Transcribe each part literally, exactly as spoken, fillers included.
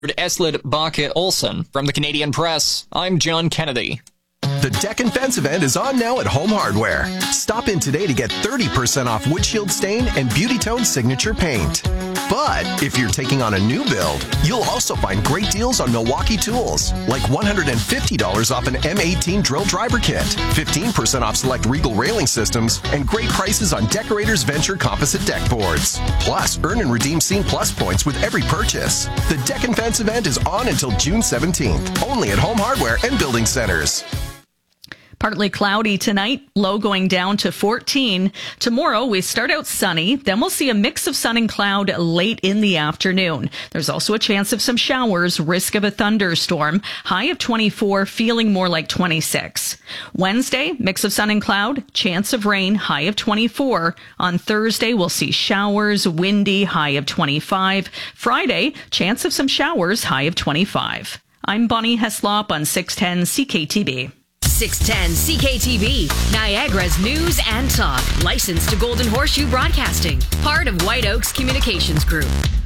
Eslid Bakke Olsen. From the Canadian Press, I'm John Kennedy. The Deck and Fence event is on now at Home Hardware. Stop in today to get thirty percent off windshield stain and Beauty Tone signature paint. But if you're taking on a new build, you'll also find great deals on Milwaukee tools, like one hundred fifty dollars off an M eighteen drill driver kit, fifteen percent off select Regal railing systems, and great prices on Decorators Venture composite deck boards. Plus, earn and redeem Scene Plus points with every purchase. The Deck and Fence event is on until June seventeenth, only at Home Hardware and Building Centers. Partly cloudy tonight, low going down to fourteen. Tomorrow, we start out sunny, then we'll see a mix of sun and cloud late in the afternoon. There's also a chance of some showers, risk of a thunderstorm. High of twenty-four, feeling more like twenty-six. Wednesday, mix of sun and cloud, chance of rain, high of twenty-four. On Thursday, we'll see showers, windy, high of twenty-five. Friday, chance of some showers, high of twenty-five. I'm Bonnie Heslop on six ten C K T B. six ten C K T B, Niagara's news and talk. Licensed to Golden Horseshoe Broadcasting. Part of White Oaks Communications Group.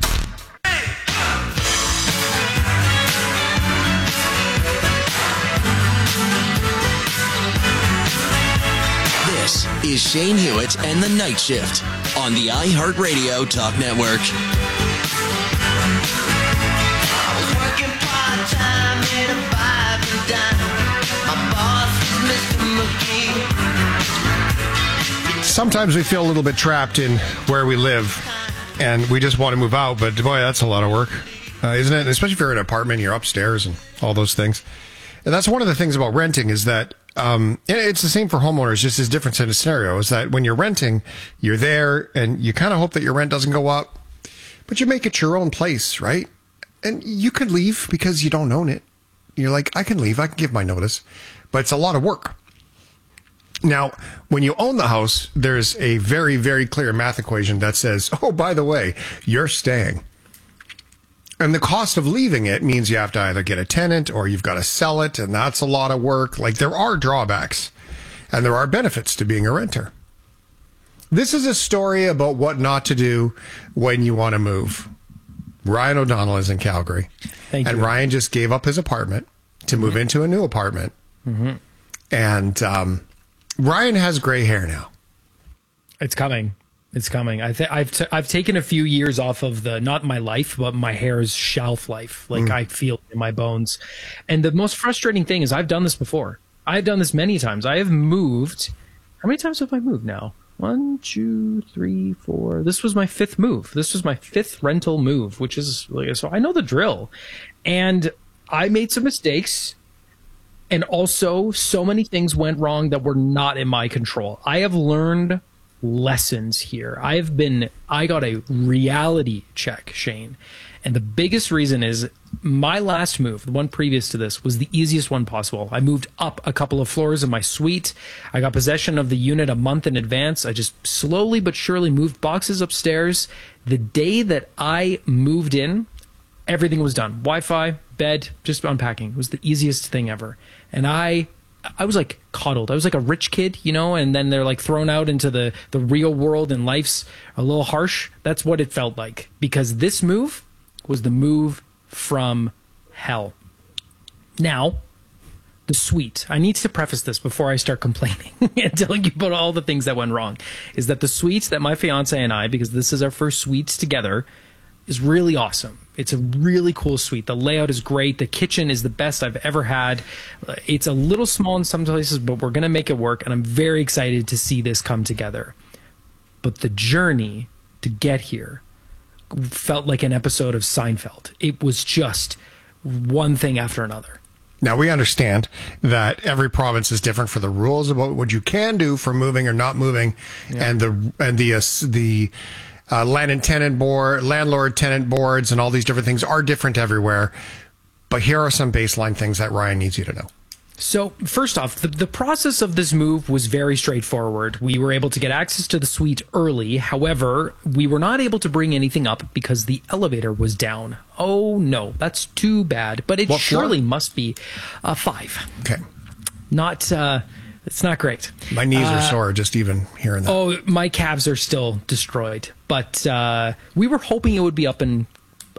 This is Shane Hewitt and the Night Shift on the iHeartRadio Talk Network. I was working part-time in a five and dime. Sometimes we feel a little bit trapped in where we live and we just want to move out, but boy, that's a lot of work, uh, isn't it? Especially if you're in an apartment, you're upstairs and all those things. And that's one of the things about renting is that um, it's the same for homeowners, just as different in a scenario, is that when you're renting, you're there and you kind of hope that your rent doesn't go up, but you make it your own place, right? And you could leave because you don't own it. You're like, I can leave, I can give my notice, but it's a lot of work. Now, when you own the house, there's a very, very clear math equation that says, oh, by the way, you're staying. And the cost of leaving it means you have to either get a tenant or you've got to sell it, and that's a lot of work. Like, there are drawbacks, and there are benefits to being a renter. This is a story about what not to do when you want to move. Ryan O'Donnell is in Calgary. Thank and you. Ryan just gave up his apartment to move mm-hmm. into a new apartment. Mm-hmm. And um, Ryan has gray hair now. It's coming. It's coming. I th- I've t- I've taken a few years off of the, not my life, but my hair's shelf life. Like mm. I feel it in my bones. And the most frustrating thing is I've done this before. I've done this many times. I have moved. How many times have I moved now? One, two, three, four. This was my fifth move. This was my fifth rental move, which is like, so I know the drill. And I made some mistakes. And also, so many things went wrong that were not in my control. I have learned lessons here. I have been, I got a reality check, Shane. And the biggest reason is my last move, the one previous to this, was the easiest one possible. I moved up a couple of floors in my suite. I got possession of the unit a month in advance. I just slowly but surely moved boxes upstairs. The day that I moved in, everything was done. Wi-Fi, bed, just unpacking. It was the easiest thing ever. And I I was like coddled. I was like a rich kid, you know, and then they're like thrown out into the, the real world and life's a little harsh. That's what it felt like, because this move was the move from hell. Now, the suite. I need to preface this before I start complaining and telling you about all the things that went wrong, is that the suite that my fiance and I, because this is our first suites together, is really awesome. It's a really cool suite. The layout is great. The kitchen is the best I've ever had. It's a little small in some places, but we're going to make it work. And I'm very excited to see this come together. But the journey to get here felt like an episode of Seinfeld. It was just one thing after another. Now, we understand that every province is different for the rules about what you can do for moving or not moving. Yeah. And the, and the, uh, the, Uh, land and tenant board, landlord tenant boards, and all these different things are different everywhere. But here are some baseline things that Ryan needs you to know. So first off, the, the process of this move was very straightforward. We were able to get access to the suite early. However, we were not able to bring anything up because the elevator was down. Oh, no, that's too bad. But it what surely floor? must be uh, five. Okay. Not... Uh, It's not great. My knees are uh, sore just even hearing that. Oh, my calves are still destroyed. But uh, we were hoping it would be up and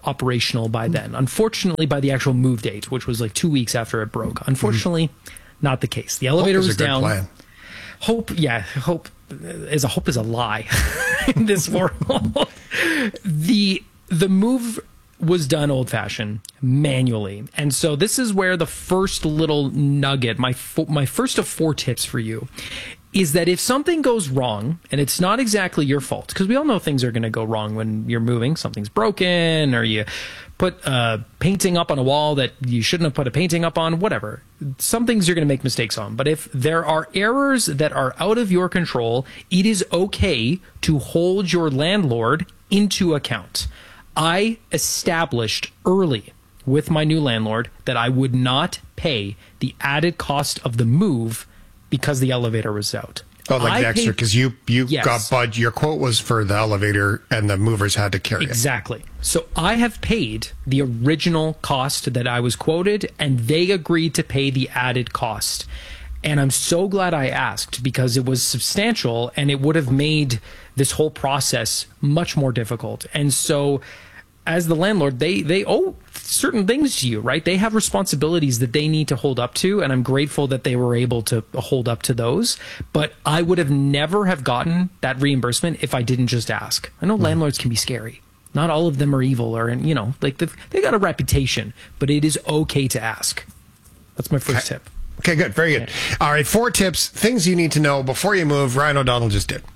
operational by then. Unfortunately, by the actual move date, which was like two weeks after it broke. Unfortunately, mm-hmm. not the case. The elevator hope was is a good down. Plan. Hope, yeah, hope is a hope is a lie in this world. the the move was done old fashioned, manually, and so this is where the first little nugget, my fo- my first of four tips for you, is that if something goes wrong, and it's not exactly your fault, because we all know things are going to go wrong when you're moving. Something's broken, or you put a painting up on a wall that you shouldn't have put a painting up on, whatever. Some things you're going to make mistakes on. But if there are errors that are out of your control, it is okay to hold your landlord into account. I established early with my new landlord that I would not pay the added cost of the move because the elevator was out. Oh, like I the extra, paid- because you, you Yes. got bud. Your quote was for the elevator, and the movers had to carry it. Exactly. So I have paid the original cost that I was quoted, and they agreed to pay the added cost. And I'm so glad I asked, because it was substantial, and it would have made this whole process much more difficult. And so, as the landlord, they they owe certain things to you, right? They have responsibilities that they need to hold up to, and I'm grateful that they were able to hold up to those. But I would have never have gotten that reimbursement if I didn't just ask. I know mm. landlords can be scary. Not all of them are evil, or, you know, like they got a reputation, but it is okay to ask. That's my first okay. tip. Okay, good. Very good. All right, four tips, things you need to know before you move. Ryan O'Donnell just did.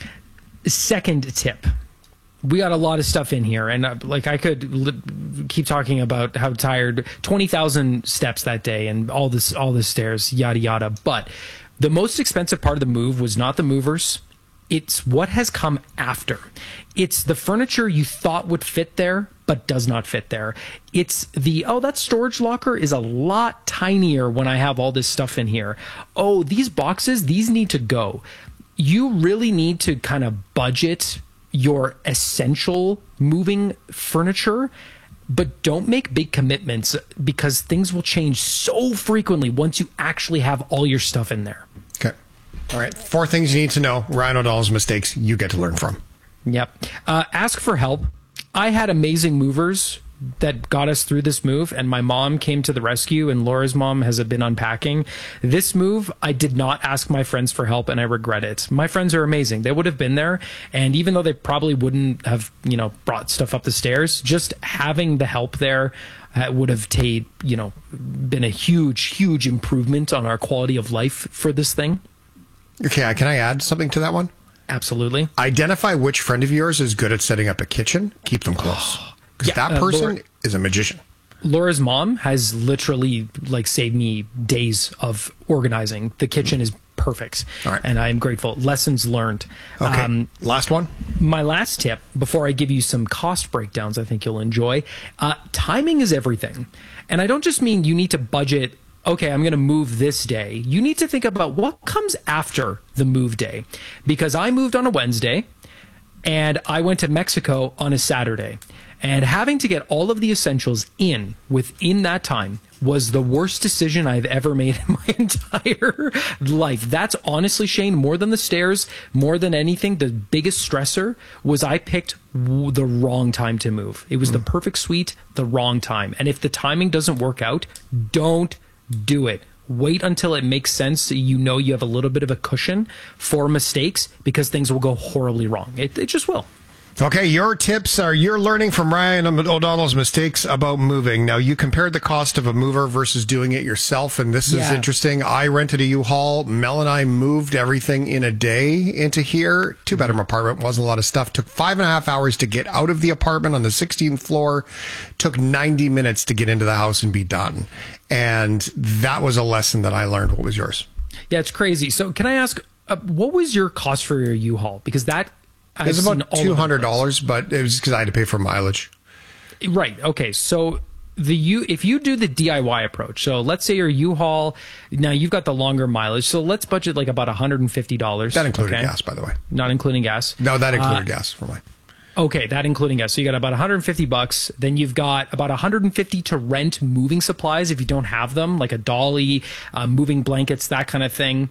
Second tip. We got a lot of stuff in here, and uh, like I could li- keep talking about how tired, twenty thousand steps that day, and all this, all the stairs, yada yada. But the most expensive part of the move was not the movers; it's what has come after. It's the furniture you thought would fit there, but does not fit there. It's the, oh, that storage locker is a lot tinier when I have all this stuff in here. Oh, these boxes, these need to go. You really need to kind of budget your essential moving furniture, but don't make big commitments, because things will change so frequently once you actually have all your stuff in there. Okay. All right. Four things you need to know. Ryan O'Donnell's mistakes you get to learn from. Yep. Uh, ask for help. I had amazing movers that got us through this move, and my mom came to the rescue, and Laura's mom has been unpacking. This move, I did not ask my friends for help, and I regret it. My friends are amazing. They would have been there, and even though they probably wouldn't have, you know, brought stuff up the stairs, just having the help there uh, would have ta- you know, been a huge, huge improvement on our quality of life for this thing. Okay, can I add something to that one? Absolutely. Identify which friend of yours is good at setting up a kitchen. Keep them close. Because Yeah, that uh, person Laura- is a magician. Laura's mom has literally like saved me days of organizing. The kitchen is perfect. All right. And I'm grateful. Lessons learned. Okay. Um, Last one. my last tip, before I give you some cost breakdowns I think you'll enjoy, uh, timing is everything. And I don't just mean you need to budget, okay, I'm going to move this day. You need to think about what comes after the move day. Because I moved on a Wednesday, and I went to Mexico on a Saturday. And having to get all of the essentials in within that time was the worst decision I've ever made in my entire life. That's honestly, Shane, more than the stairs, more than anything, the biggest stressor was I picked w- the wrong time to move. It was mm. the perfect suite, the wrong time. And if the timing doesn't work out, don't do it. Wait until it makes sense, so you know you have a little bit of a cushion for mistakes, because things will go horribly wrong. It, it just will. Okay, your tips are you're learning from Ryan O'Donnell's mistakes about moving. Now, you compared the cost of a mover versus doing it yourself, and this is Yeah. interesting. I rented a U-Haul. Mel and I moved everything in a day into here. Two-bedroom apartment, wasn't a lot of stuff. Took five and a half hours to get out of the apartment on the sixteenth floor. Took ninety minutes to get into the house and be done. And that was a lesson that I learned. What was yours? Yeah, it's crazy. So can I ask, uh, what was your cost for your U-Haul? Because that... It was I've about seen all two over the hundred place. dollars, but it was because I had to pay for mileage. Right. Okay. So the U, if you do the D I Y approach, so let's say your U-Haul, now you've got the longer mileage, so let's budget like about one hundred fifty dollars. That included okay? gas, by the way. Not including gas. No, that included Uh, gas for mine. Okay, that including gas. So you got about one hundred fifty bucks. Then you've got about one hundred fifty to rent moving supplies if you don't have them, like a dolly, uh, moving blankets, that kind of thing.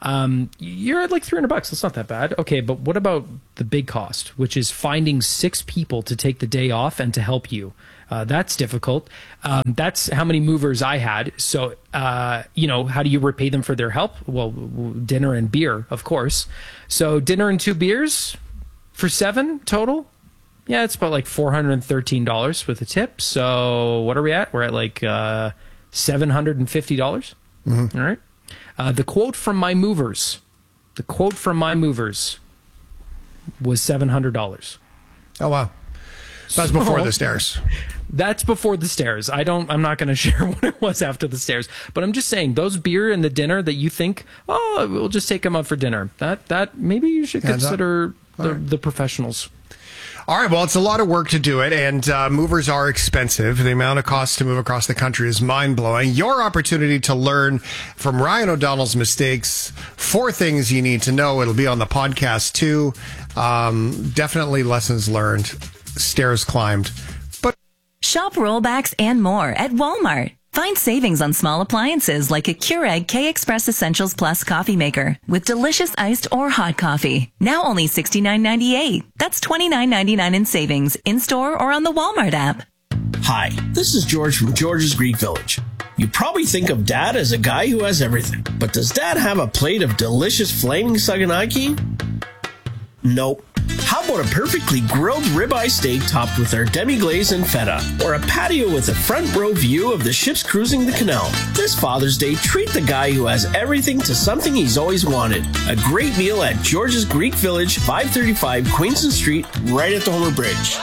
Um, you're at like three hundred bucks. That's not that bad. Okay, but what about the big cost, which is finding six people to take the day off and to help you? Uh, that's difficult. Um, that's how many movers I had. So, uh, you know, how do you repay them for their help? Well, w- dinner and beer, of course. So dinner and two beers for seven total. Yeah, it's about like four hundred thirteen dollars with a tip. So what are we at? We're at like uh, seven hundred fifty dollars. Mm-hmm. All right. Uh, the quote from my movers, the quote from my movers was seven hundred dollars. Oh, wow. That's So, before the stairs. That's before the stairs. I don't, I'm not going to share what it was after the stairs, but I'm just saying those beer and the dinner that you think, oh, we'll just take them out for dinner. That, that maybe you should Hands consider the, right. the professionals. All right, well, it's a lot of work to do it, and uh, movers are expensive. The amount of cost to move across the country is mind-blowing. Your opportunity to learn from Ryan O'Donnell's mistakes, four things you need to know. It'll be on the podcast, too. Um, definitely lessons learned, stairs climbed. But Shop rollbacks and more at Walmart. Find savings on small appliances like a Keurig K-Express Essentials Plus coffee maker with delicious iced or hot coffee. Now only sixty-nine ninety-eight. That's twenty-nine ninety-nine in savings in-store or on the Walmart app. Hi, this is George from George's Greek Village. You probably think of Dad as a guy who has everything. But does Dad have a plate of delicious flaming saganaki? Nope. How about a perfectly grilled ribeye steak topped with our demi-glaze and feta? Or a patio with a front row view of the ships cruising the canal? This Father's Day, treat the guy who has everything to something he's always wanted. A great meal at George's Greek Village, five thirty-five Queenston Street, right at the Homer Bridge.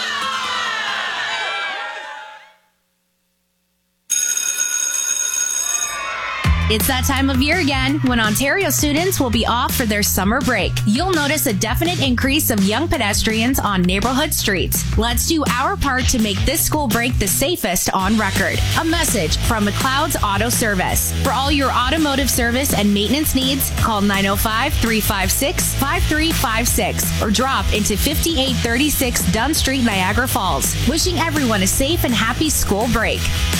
It's that time of year again when Ontario students will be off for their summer break. You'll notice a definite increase of young pedestrians on neighborhood streets. Let's do our part to make this school break the safest on record. A message from McLeod's Auto Service. For all your automotive service and maintenance needs, call nine oh five, three five six, five three five six or drop into fifty-eight thirty-six Dunn Street, Niagara Falls. Wishing everyone a safe and happy school break.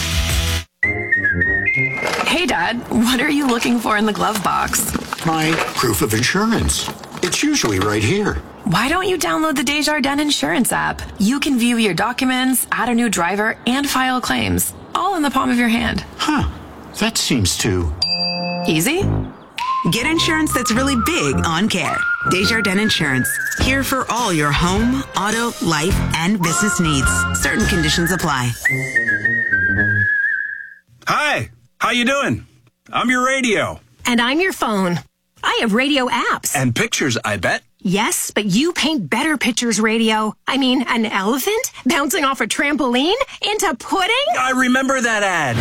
Hey, Dad, what are you looking for in the glove box? My proof of insurance. It's usually right here. Why don't you download the Desjardins Insurance app? You can view your documents, add a new driver, and file claims, all in the palm of your hand. Huh. That seems too... easy? Get insurance that's really big on care. Desjardins Insurance. Here for all your home, auto, life, and business needs. Certain conditions apply. Hi, how you doing? I'm your radio. And I'm your phone. I have radio apps. And pictures, I bet. Yes, but you paint better pictures, radio. I mean, an elephant bouncing off a trampoline into pudding? I remember that ad.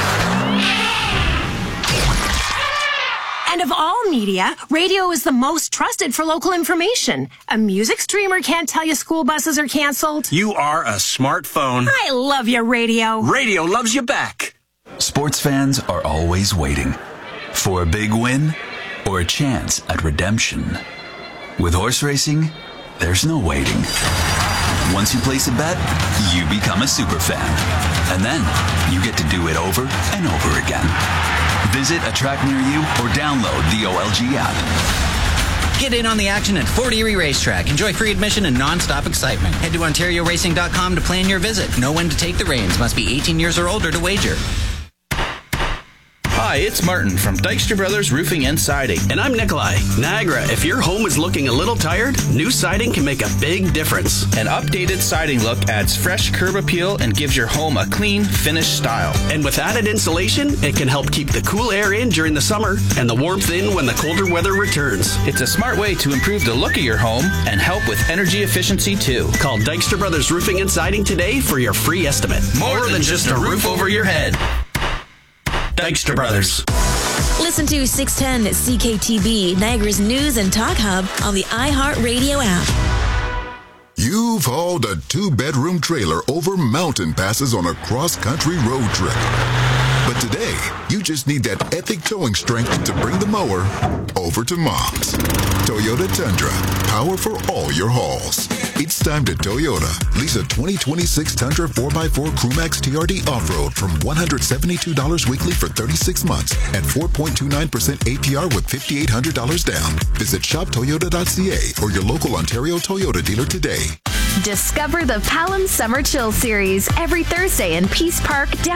And of all media, radio is the most trusted for local information. A music streamer can't tell you school buses are canceled. You are a smartphone. I love you, radio. Radio loves you back. Sports fans are always waiting for a big win or a chance at redemption. With horse racing, there's no waiting. Once you place a bet, you become a super fan. And then you get to do it over and over again. Visit a track near you or download the O L G app. Get in on the action at Fort Erie Racetrack. Enjoy free admission and non-stop excitement. Head to ontario racing dot com to plan your visit. Know when to take the reins. Must be eighteen years or older to wager. Hi, it's Martin from Dykstra Brothers Roofing and Siding. And I'm Nikolai. Niagara, if your home is looking a little tired, new siding can make a big difference. An updated siding look adds fresh curb appeal and gives your home a clean, finished style. And with added insulation, it can help keep the cool air in during the summer and the warmth in when the colder weather returns. It's a smart way to improve the look of your home and help with energy efficiency too. Call Dykstra Brothers Roofing and Siding today for your free estimate. More, More than, than just a roof over your head. Dykstra Brothers. Listen to six ten C K T B, Niagara's news and talk hub on the iHeartRadio app. You've hauled a two-bedroom trailer over mountain passes on a cross-country road trip. But today, you just need that epic towing strength to bring the mower over to Mom's. Toyota Tundra, power for all your hauls. It's time to Toyota. Lease a twenty twenty-six Tundra four by four Crewmax T R D Off-Road from one hundred seventy-two dollars weekly for thirty-six months at four point two nine percent A P R with five thousand eight hundred dollars down. Visit shop toyota dot c a or your local Ontario Toyota dealer today. Discover the Palam Summer Chill Series every Thursday in Peace Park,